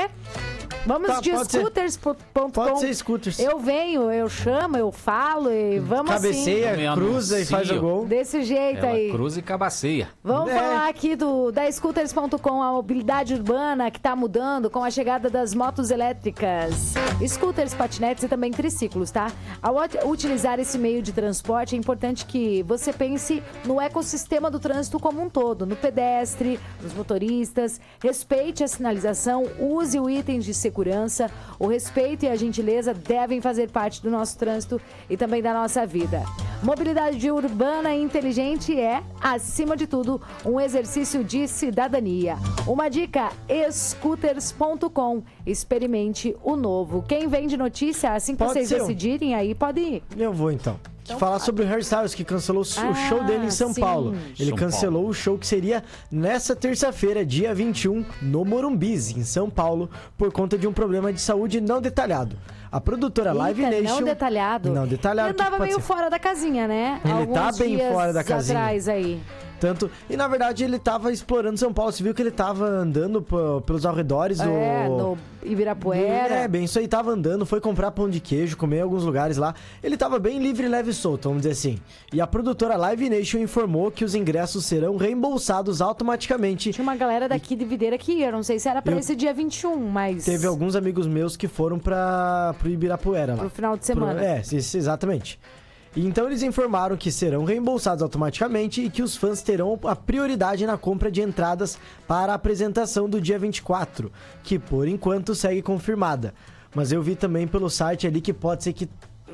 ser? Vamos Tá, de scooters.com. Pode ser scooters. Eu venho, eu chamo, eu falo e vamos Cabeceia, assim. cruza e faz o gol. Desse jeito Ela aí. cruza e cabaceia. Vamos falar aqui da scooters.com, a mobilidade urbana que tá mudando com a chegada das motos elétricas. Scooters, patinetes e também triciclos, tá? Ao utilizar esse meio de transporte, é importante que você pense no ecossistema do trânsito como um todo, no pedestre, nos motoristas, respeite a sinalização, use o itens de segurança. O respeito e a gentileza devem fazer parte do nosso trânsito e também da nossa vida. Mobilidade urbana inteligente é, acima de tudo, um exercício de cidadania. Uma dica, scooters.com. Experimente o novo. Quem vende notícia, assim que vocês decidirem, aí pode ir. Eu vou então. Falar sobre o Harry Styles, que cancelou o show dele em São Paulo. Ele cancelou o show que seria nessa terça-feira, dia 21, no Morumbis, em São Paulo, por conta de um problema de saúde não detalhado. A produtora Live Nation... Não detalhado. Não detalhado. Ele andava meio fora da casinha, né? Ele tá bem fora da casinha. Atrás aí. E na verdade ele tava explorando São Paulo. Você viu que ele tava andando pelos arredores no Ibirapuera. Bem isso aí, tava andando, foi comprar pão de queijo, comer em alguns lugares lá. Ele tava bem livre, leve e solto, vamos dizer assim. E a produtora Live Nation informou que os ingressos serão reembolsados automaticamente. Tinha uma galera daqui de Videira que ia, não sei se era pra esse dia 21, mas... Teve alguns amigos meus que foram pro Ibirapuera lá. Pro final de semana. Exatamente. Então eles informaram que serão reembolsados automaticamente e que os fãs terão a prioridade na compra de entradas para a apresentação do dia 24, que por enquanto segue confirmada. Mas eu vi também pelo site ali que pode ser que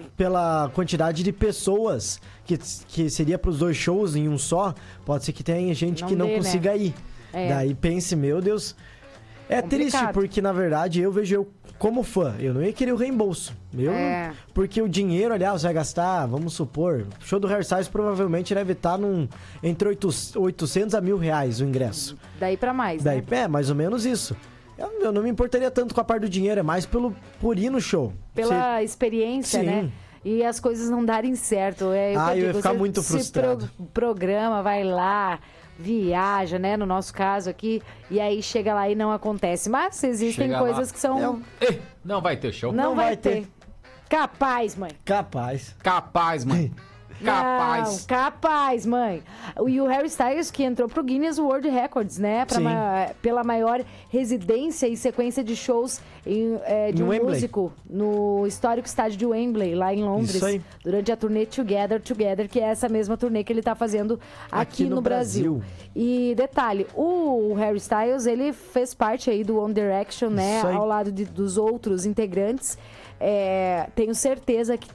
pela quantidade de pessoas que seria para os dois shows em um só, pode ser que tenha gente que não consiga ir. Daí pense, meu Deus... É triste, porque na verdade eu vejo como fã, eu não ia querer o reembolso. Porque o dinheiro, aliás, vai gastar, vamos supor, o show do Harry Styles provavelmente deve estar entre 800 a R$1.000 o ingresso. Daí pra mais, né? Mais ou menos isso. Eu não me importaria tanto com a parte do dinheiro, é mais por ir no show. Pela experiência, né? E as coisas não darem certo. Eu ia ficar muito frustrado. Programa, vai lá... viaja, né, no nosso caso aqui, e aí chega lá e não acontece. Mas existem coisas que são... Não vai ter show. Não vai ter. Capaz, mãe. Capaz, mãe. Capaz. Não, capaz, mãe. E o Harry Styles, que entrou pro Guinness World Records, né? Pela maior residência e sequência de shows de um músico no histórico estádio de Wembley, lá em Londres. Isso aí. Durante a turnê Together, que é essa mesma turnê que ele tá fazendo aqui no Brasil. E detalhe, o Harry Styles, ele fez parte aí do One Direction, né? Ao lado dos outros integrantes. Tenho certeza que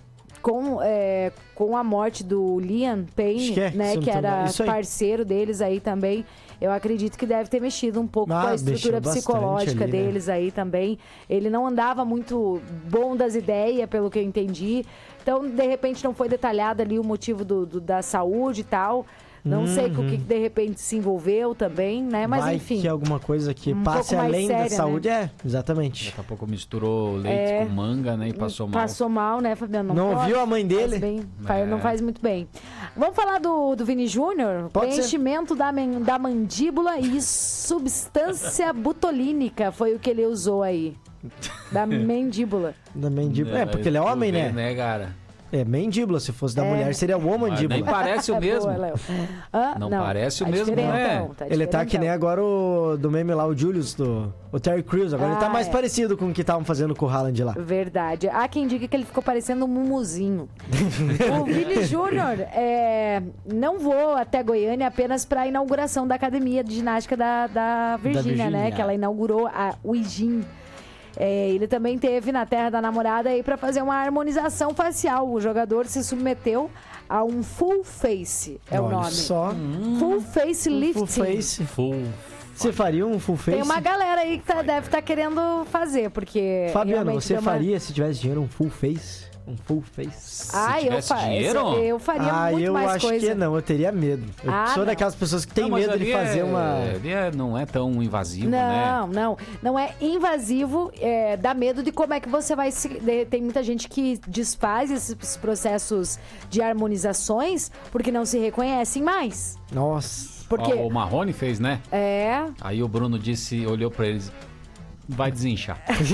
com a morte do Liam Payne, né, que era parceiro deles aí também, eu acredito que deve ter mexido um pouco com a estrutura psicológica deles, né? Aí também. Ele não andava muito bom das ideias, pelo que eu entendi. Então, de repente, não foi detalhado ali o motivo da saúde e tal. Não sei com o que de repente se envolveu também, né? Mas enfim. Que é alguma coisa que passe além da saúde, né? Exatamente. Daqui a pouco misturou leite com manga, né? E passou mal. Passou mal, né, Fabiano? Não viu a mãe dele? Não faz muito bem. Vamos falar do Vini Júnior? Preenchimento da mandíbula e substância butolínica foi o que ele usou aí. Da mandíbula. Da mandíbula. Porque ele é homem, né? Cara? É mandíbula, se fosse da mulher seria o mandíbula. Nem parece o mesmo. Não parece o mesmo, não é? Ele tá que nem agora do meme lá, o Julius, o Terry Crews. Agora ele tá mais parecido com o que estavam fazendo com o Haaland lá. Verdade. Há quem diga que ele ficou parecendo um mumuzinho. O Vini Júnior não voou até Goiânia apenas para a inauguração da academia de ginástica da Virgínia, né? Que ela inaugurou o IGIM. Ele também teve na terra da namorada aí para fazer uma harmonização facial. O jogador se submeteu a um full face, o nome. Só. Full face lifting. Você faria um full face? Tem uma galera aí que deve estar querendo fazer, porque... Fabiano, você faria, se tivesse dinheiro, um full face? Um full face? Eu faria muito mais coisa. Eu acho que não, eu teria medo. Eu sou daquelas pessoas que tem medo de fazer uma... Não é tão invasivo, né? Não é invasivo, dá medo de como é que você vai se... Tem muita gente que desfaz esses processos de harmonizações porque não se reconhecem mais. Nossa. Porque... O Marrone fez, né? É. Aí o Bruno olhou pra eles... vai desinchar.